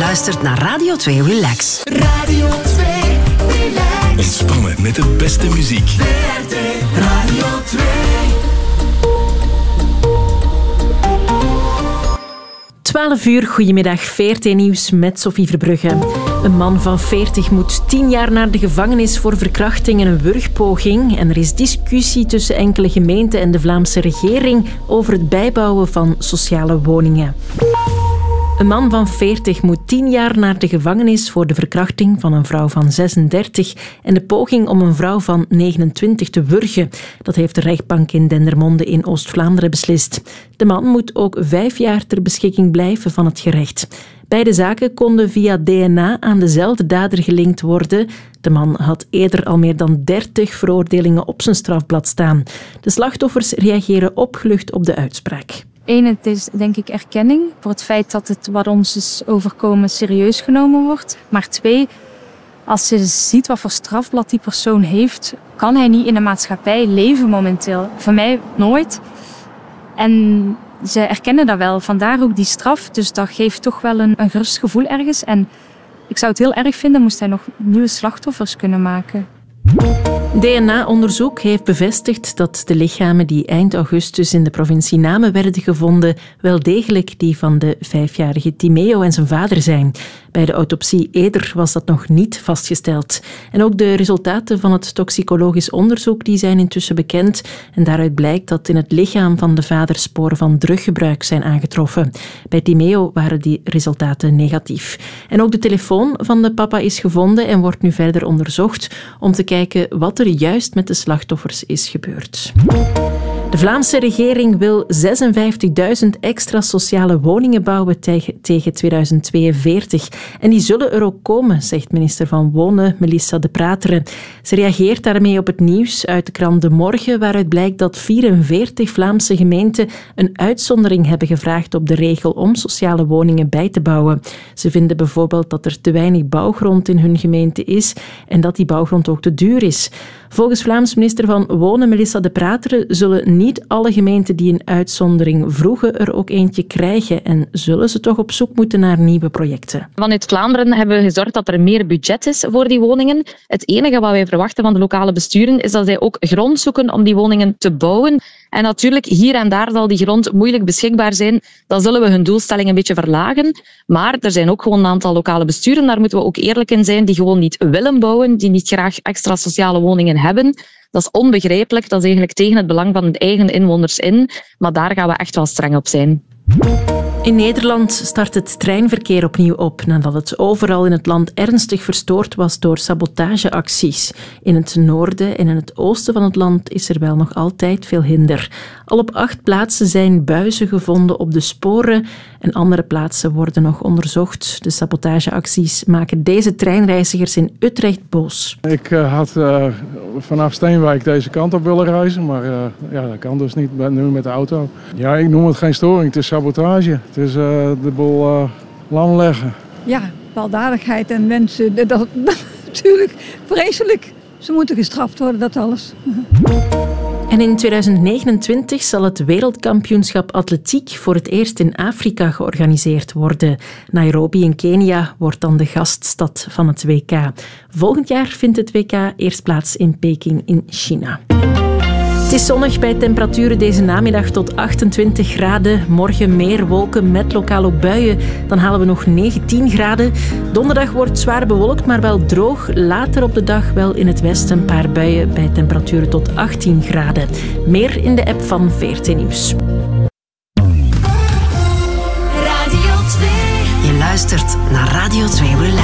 luistert naar Radio 2 Relax. Radio 2 Relax. Ontspannen met de beste muziek. VRT Radio 2. 12 uur, goedemiddag, VRT Nieuws met Sophie Verbrugge. Een man van 40 moet 10 jaar naar de gevangenis voor verkrachting en een wurgpoging. En er is discussie tussen enkele gemeenten en de Vlaamse regering over het bijbouwen van sociale woningen. Een man van 40 moet 10 jaar naar de gevangenis voor de verkrachting van een vrouw van 36 en de poging om een vrouw van 29 te wurgen. Dat heeft de rechtbank in Dendermonde in Oost-Vlaanderen beslist. De man moet ook 5 jaar ter beschikking blijven van het gerecht. Beide zaken konden via DNA aan dezelfde dader gelinkt worden. De man had eerder al meer dan 30 veroordelingen op zijn strafblad staan. De slachtoffers reageren opgelucht op de uitspraak. 1, het is denk ik erkenning voor het feit dat het wat ons is overkomen serieus genomen wordt. Maar 2, als je ziet wat voor strafblad die persoon heeft, kan hij niet in de maatschappij leven momenteel. Voor mij nooit. En ze erkennen dat wel, vandaar ook die straf. Dus dat geeft toch wel een gerust gevoel ergens. En ik zou het heel erg vinden moest hij nog nieuwe slachtoffers kunnen maken. DNA-onderzoek heeft bevestigd dat de lichamen die eind augustus in de provincie Namen werden gevonden wel degelijk die van de 5-jarige Timeo en zijn vader zijn. Bij de autopsie eerder was dat nog niet vastgesteld. En ook de resultaten van het toxicologisch onderzoek die zijn intussen bekend. En daaruit blijkt dat in het lichaam van de vader sporen van druggebruik zijn aangetroffen. Bij Timeo waren die resultaten negatief. En ook de telefoon van de papa is gevonden en wordt nu verder onderzocht om te kijken wat er juist met de slachtoffers is gebeurd. De Vlaamse regering wil 56.000 extra sociale woningen bouwen tegen 2042. En die zullen er ook komen, zegt minister van Wonen, Melissa De Prateren. Ze reageert daarmee op het nieuws uit de krant De Morgen, waaruit blijkt dat 44 Vlaamse gemeenten een uitzondering hebben gevraagd op de regel om sociale woningen bij te bouwen. Ze vinden bijvoorbeeld dat er te weinig bouwgrond in hun gemeente is en dat die bouwgrond ook te duur is. Volgens Vlaams minister van Wonen, Melissa De Prateren, zullen niet alle gemeenten die een uitzondering vroegen er ook eentje krijgen en zullen ze toch op zoek moeten naar nieuwe projecten. Vanuit Vlaanderen hebben we gezorgd dat er meer budget is voor die woningen. Het enige wat wij verwachten van de lokale besturen is dat zij ook grond zoeken om die woningen te bouwen. En natuurlijk, hier en daar zal die grond moeilijk beschikbaar zijn. Dan zullen we hun doelstelling een beetje verlagen. Maar er zijn ook gewoon een aantal lokale besturen, daar moeten we ook eerlijk in zijn, die gewoon niet willen bouwen, die niet graag extra sociale woningen hebben. Dat is onbegrijpelijk, dat is eigenlijk tegen het belang van hun eigen inwoners in. Maar daar gaan we echt wel streng op zijn. In Nederland start het treinverkeer opnieuw op nadat het overal in het land ernstig verstoord was door sabotageacties. In het noorden en in het oosten van het land is er wel nog altijd veel hinder. Al op 8 plaatsen zijn buizen gevonden op de sporen en andere plaatsen worden nog onderzocht. De sabotageacties maken deze treinreizigers in Utrecht boos. Ik had vanaf Steenwijk deze kant op willen reizen, maar dat kan dus niet nu met de auto. Ja, ik noem het geen storing, het is sabotage. Het is de boel lam leggen. Ja, baldadigheid en mensen, dat natuurlijk vreselijk. Ze moeten gestraft worden, dat alles. En in 2029 zal het wereldkampioenschap atletiek voor het eerst in Afrika georganiseerd worden. Nairobi in Kenia wordt dan de gaststad van het WK. Volgend jaar vindt het WK eerst plaats in Peking in China. Het is zonnig bij temperaturen deze namiddag tot 28 graden. Morgen meer wolken met lokaal ook buien. Dan halen we nog 19 graden. Donderdag wordt zwaar bewolkt, maar wel droog. Later op de dag wel in het westen een paar buien bij temperaturen tot 18 graden. Meer in de app van VRT Nieuws. Radio 2. Je luistert naar Radio 2 Relax.